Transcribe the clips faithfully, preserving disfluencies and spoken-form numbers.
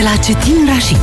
la Cetin Rashid.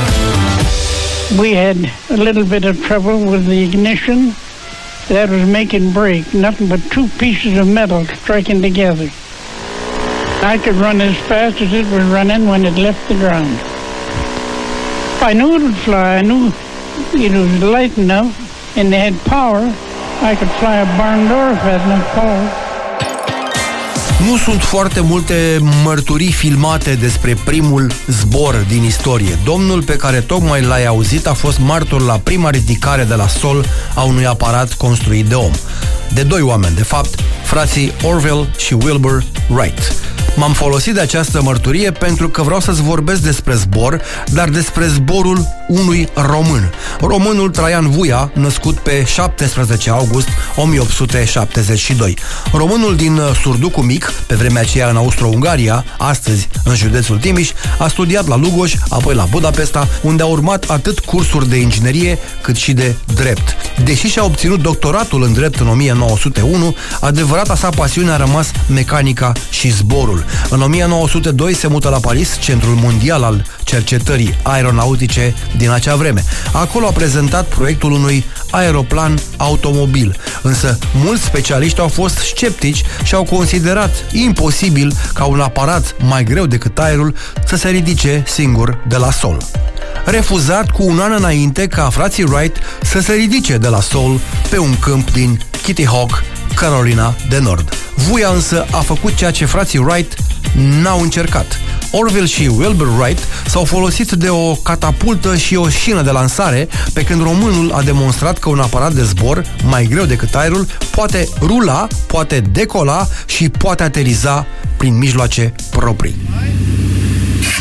We had a little bit of trouble with the ignition that was making break, nothing but two pieces of metal striking together. I could run as fast as it was running when it left the ground. I knew it would fly. I knew it was light enough and they had power. I could fly a barn door if I had enough power. Nu sunt foarte multe mărturii filmate despre primul zbor din istorie. Domnul pe care tocmai l-ai auzit a fost martor la prima ridicare de la sol a unui aparat construit de om. De doi oameni, de fapt, frații Orville și Wilbur Wright. M-am folosit de această mărturie pentru că vreau să-ți vorbesc despre zbor, dar despre zborul unui român. Românul Traian Vuia, născut pe șaptesprezece august o mie opt sute șaptezeci și doi. Românul din Surducu Mic, pe vremea aceea în Austro-Ungaria, astăzi în județul Timiș, a studiat la Lugoj, apoi la Budapesta, unde a urmat atât cursuri de inginerie cât și de drept. Deși și-a obținut doctoratul în drept în o mie nouă sute unu, adevărata sa pasiune a rămas mecanica și zborul. În o mie nouă sute doi se mută la Paris, centrul mondial al cercetării aeronautice din acea vreme. Acolo a prezentat proiectul unui aeroplan automobil, însă mulți specialiști au fost sceptici și au considerat imposibil ca un aparat mai greu decât aerul să se ridice singur de la sol. Refuzat cu un an înainte ca frații Wright să se ridice de la sol pe un câmp din Kitty Hawk, Carolina de Nord. Vuia însă a făcut ceea ce frații Wright n-au încercat. Orville și Wilbur Wright s-au folosit de o catapultă și o șină de lansare, pe când românul a demonstrat că un aparat de zbor, mai greu decât aerul, poate rula, poate decola și poate ateriza prin mijloace proprii.